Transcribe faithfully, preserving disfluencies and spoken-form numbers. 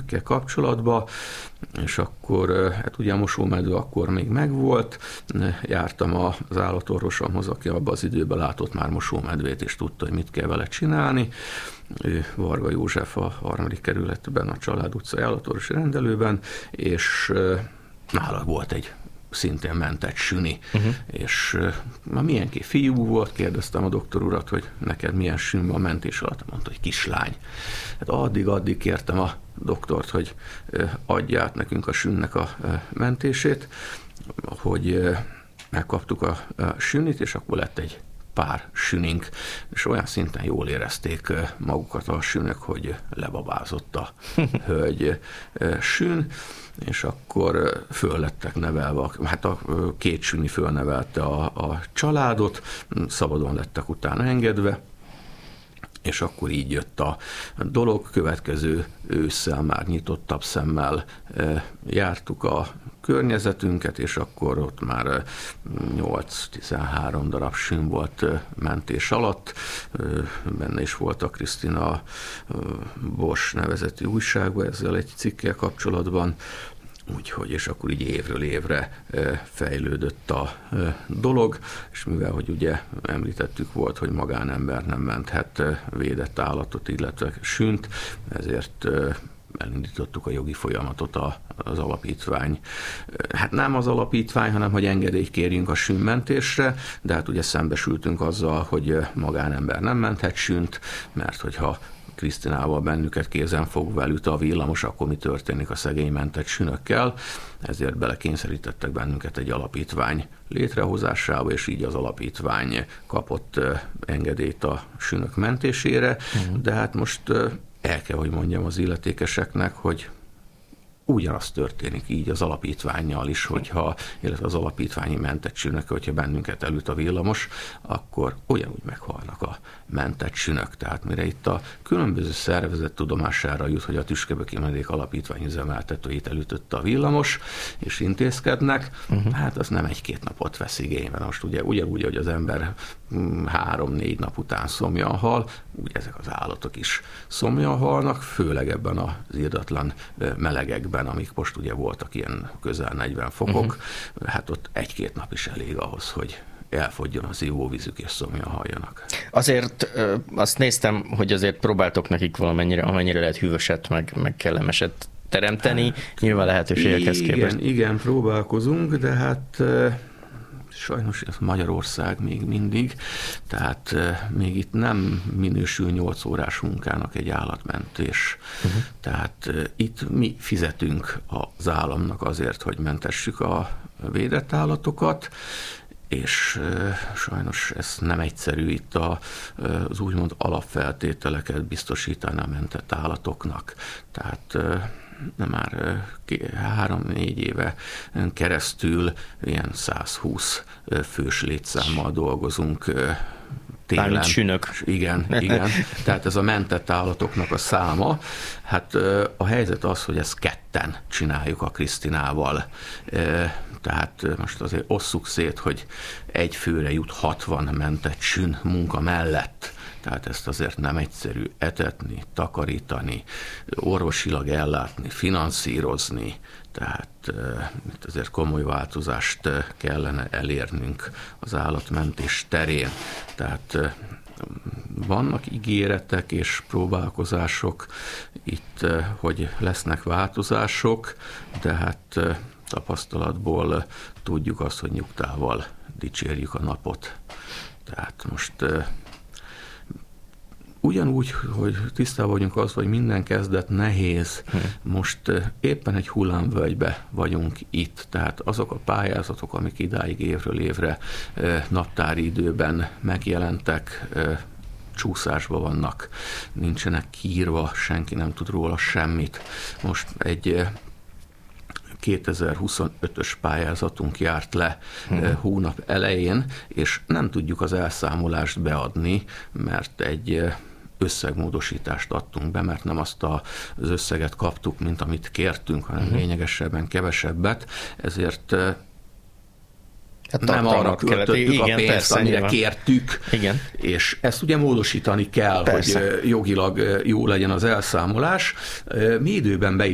sünökkel kapcsolatban, és akkor, hát ugye a mosómedve akkor még megvolt, jártam az állatorvosomhoz, aki abban az időben látott már mosómedvét, és tudta, hogy mit kell vele csinálni. Ő Varga József a harmadik kerületben, a Család utcai állatorvosi rendelőben, és nála volt egy szintén mentett süni, uh-huh. és ma milyen ki fiú volt, kérdeztem a doktor urat, hogy neked milyen sün van mentés alatt, mondta, hogy kislány. Hát addig-addig kértem a doktort, hogy adja át nekünk a sünnek a mentését, hogy megkaptuk a sünit, és akkor lett egy pár sünink, és olyan szinten jól érezték magukat a sünök, hogy lebabázott a hölgy sün, és akkor föl lettek nevelve, hát a két süni fölnevelte a, a családot, szabadon lettek utána engedve, és akkor így jött a dolog. Következő ősszel már nyitottabb szemmel jártuk a környezetünket, és akkor ott már nyolc-tizenhárom darab sün volt mentés alatt. Benne is volt a Krisztina Bosch nevezeti újságban ezzel egy cikkel kapcsolatban. Úgyhogy, és akkor így évről évre fejlődött a dolog, és mivel, hogy ugye említettük volt, hogy magánember nem menthet védett állatot, illetve sünt, ezért elindítottuk a jogi folyamatot az alapítvány. Hát nem az alapítvány, hanem hogy engedélyt kérjünk a sünmentésre, de hát ugye szembesültünk azzal, hogy magánember nem menthet sünt, mert hogyha Krisztinával bennünket kézen fogva elüt a villamos, akkor mi történik a szegény mentett sünökkel, ezért belekényszerítettek bennünket egy alapítvány létrehozásába, és így az alapítvány kapott engedélyt a sünök mentésére, uh-huh. de hát most el kell, hogy mondjam az illetékeseknek, hogy ugyanaz történik így az alapítvánnyal is, hogyha, illetve az alapítványi mentett sünök, hogyha bennünket elüt a villamos, akkor ugyanúgy meghalnak a mentett sünök. Tehát mire itt a különböző szervezet tudomására jut, hogy a Tüskeböki Menedék Alapítvány üzemeltetőit elütötte a villamos, és intézkednek, uh-huh. hát az nem egy-két napot vesz igénybe. Most ugye ugyanúgy, hogy az ember három-négy nap után szomjan hal, úgy ezek az állatok is szomjan halnak, főleg ebben az irdatlan melegekben, amik most ugye voltak ilyen közel negyven fokok, uh-huh. hát ott egy-két nap is elég ahhoz, hogy elfogjon az ivóvízük és szomjan haljanak. Azért azt néztem, hogy azért próbáltok nekik valamennyire, amennyire lehet hűvöset, meg, meg kellemeset teremteni, hát, nyilván lehetőségekhez képest. Igen, igen, próbálkozunk, de hát sajnos ez Magyarország még mindig, tehát még itt nem minősül nyolc órás munkának egy állatmentés. Uh-huh. Tehát itt mi fizetünk az államnak azért, hogy mentessük a védett állatokat, és sajnos ez nem egyszerű itt az úgymond alapfeltételeket biztosítani a mentett állatoknak. Tehát de már három-négy éve keresztül ilyen száz húsz fős létszámmal dolgozunk télen. Sünök. Igen, igen. Tehát ez a mentett állatoknak a száma. Hát a helyzet az, hogy ezt ketten csináljuk a Krisztinával. Tehát most azért osszuk szét, hogy egy főre jut hatvan mentett sün munka mellett. Tehát ezt azért nem egyszerű etetni, takarítani, orvosilag ellátni, finanszírozni. Tehát itt azért komoly változást kellene elérnünk az állatmentés terén. Tehát vannak ígéretek és próbálkozások itt, hogy lesznek változások, de hát tapasztalatból tudjuk azt, hogy nyugtával dicsérjük a napot. Tehát most ugyanúgy, hogy tisztában vagyunk az, hogy minden kezdet nehéz, most éppen egy hullámvölgybe vagyunk itt, tehát azok a pályázatok, amik idáig évről évre naptári időben megjelentek, csúszásban vannak, nincsenek kiírva, senki nem tud róla semmit. Most egy kétezer-huszonötös pályázatunk járt le hmm. hónap elején, és nem tudjuk az elszámolást beadni, mert egy összegmódosítást adtunk be, mert nem azt az összeget kaptuk, mint amit kértünk, hanem hmm. lényegesebben kevesebbet, ezért hát nem arra költöttük a pénzt, persze, amire nyilván kértük, igen. És ezt ugye módosítani kell, persze, hogy jogilag jó legyen az elszámolás. Mi időben be